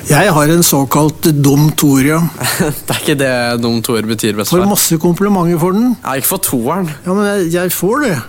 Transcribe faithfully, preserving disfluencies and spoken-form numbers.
Jeg har en såkalt dum toer, ja. Det er ikke det dum toer betyr, Får bestefar. masse komplimenter for den. Ja, ikke for toeren. Ja, men jeg, jeg får det.